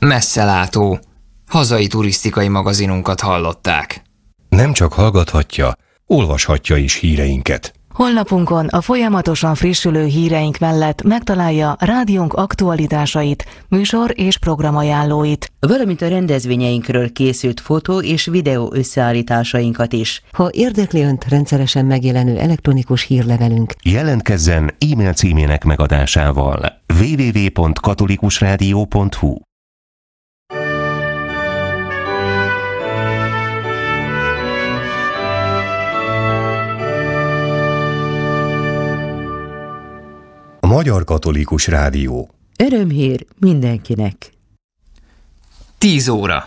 Messzelátó. Hazai turisztikai magazinunkat hallották. Nem csak hallgathatja, olvashatja is híreinket. Honlapunkon a folyamatosan frissülő híreink mellett megtalálja rádiónk aktualitásait, műsor- és programajánlóit, valamint a rendezvényeinkről készült fotó- és videó összeállításainkat is. Ha érdekli Önt rendszeresen megjelenő elektronikus hírlevelünk, Jelentkezzen e-mail címének megadásával. www.katolikusradio.hu. Magyar Katolikus Rádió. Örömhír mindenkinek. 10 óra.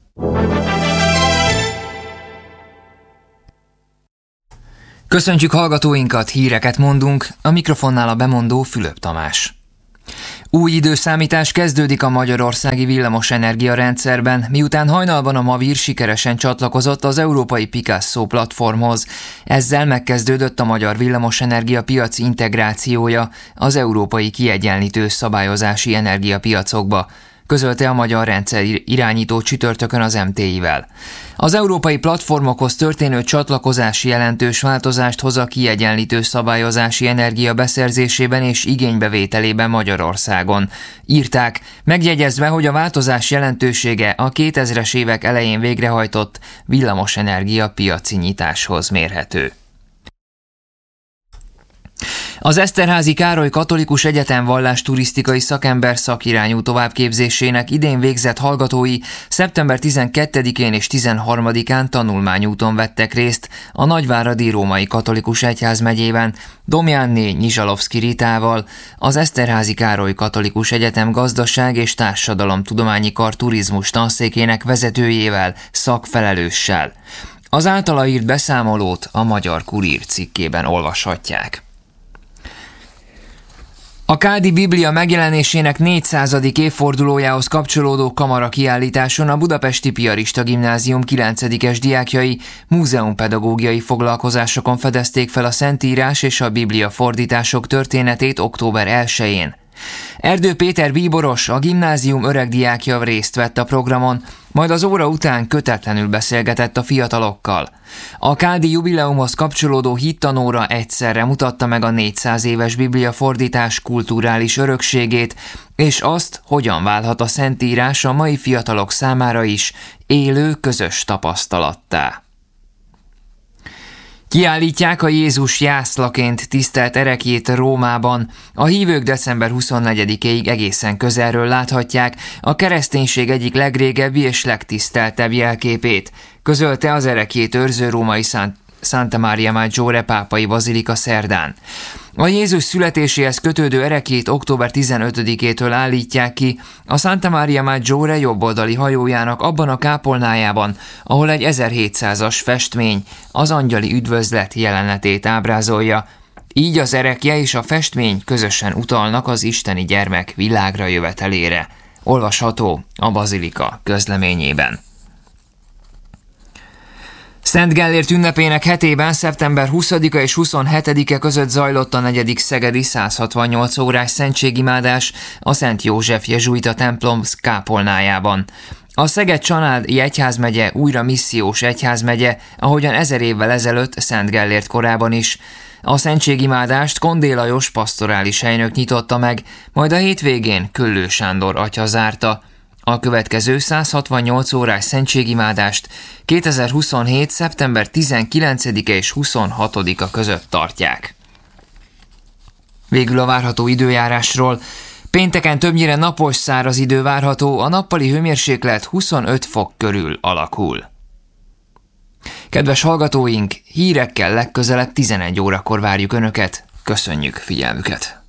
Köszöntjük hallgatóinkat, híreket mondunk, a mikrofonnál a bemondó Fülöp Tamás. Új időszámítás kezdődik a magyarországi villamosenergia rendszerben, miután hajnalban a Mavir sikeresen csatlakozott az európai Picasso platformhoz. Ezzel megkezdődött a magyar villamosenergia piaci integrációja az európai kiegyenlítő szabályozási energiapiacokba, közölte a magyar rendszer irányító csütörtökön az MTI-vel. Az európai platformokhoz történő csatlakozás jelentős változást hoz a kiegyenlítő szabályozási energia beszerzésében és igénybevételében Magyarországon. Írták, megjegyezve, hogy a változás jelentősége a 2000-es évek elején végrehajtott villamosenergia piaci nyitáshoz mérhető. Az Eszterházy Károly Katolikus Egyetem vallásturisztikai szakember szakirányú továbbképzésének idén végzett hallgatói szeptember 12-én és 13-án tanulmányúton vettek részt a Nagyváradi Római Katolikus Egyházmegyében Domjánné Nyizsalovszki Ritával, az Eszterházy Károly Katolikus Egyetem gazdaság és társadalomtudományi kar turizmus tanszékének vezetőjével, szakfelelőssel. Az általa írt beszámolót a Magyar Kurír cikkében olvashatják. A Kádi Biblia megjelenésének 400. évfordulójához kapcsolódó kamara kiállításon a Budapesti Piarista Gimnázium 9-es diákjai múzeumpedagógiai foglalkozásokon fedezték fel a Szentírás és a Biblia fordítások történetét október 1-én. Erdő Péter bíboros, a gimnázium öregdiákja részt vett a programon, majd az óra után kötetlenül beszélgetett a fiatalokkal. A kádi jubileumhoz kapcsolódó hittanóra egyszerre mutatta meg a 400 éves bibliafordítás kulturális örökségét, és azt, hogyan válhat a Szentírás a mai fiatalok számára is élő közös tapasztalattá. Kiállítják a Jézus jászlaként tisztelt ereklyét Rómában. A hívők december 24-ig egészen közelről láthatják a kereszténység egyik legrégebbi és legtiszteltebb jelképét, közölte az ereklyét őrző római Santa Maria Maggiore pápai bazilika szerdán. A Jézus születéséhez kötődő ereklyét október 15-től állítják ki a Santa Maria Maggiore jobboldali hajójának abban a kápolnájában, ahol egy 1700-as festmény az angyali üdvözlet jelenetét ábrázolja. Így az erekje és a festmény közösen utalnak az isteni gyermek világra jövetelére. Olvasható a bazilika közleményében. Szent Gellért ünnepének hetében szeptember 20-a és 27-e között zajlott a 4. szegedi 168 órás szentségimádás a Szent József jezsuita templom kápolnájában. A Szeged-Csanádi egyházmegye újra missziós egyházmegye, ahogyan 1000 évvel ezelőtt Szent Gellért korában is. A szentségimádást Kondé Lajos pastorális helynök nyitotta meg, majd a hétvégén Köllő Sándor atya zárta. A következő 168 órás szentségimádást 2027. szeptember 19-e és 26-a között tartják. Végül a várható időjárásról. Pénteken többnyire napos, száraz idő várható, a nappali hőmérséklet 25 fok körül alakul. Kedves hallgatóink, hírekkel legközelebb 11 órakor várjuk Önöket. Köszönjük figyelmüket!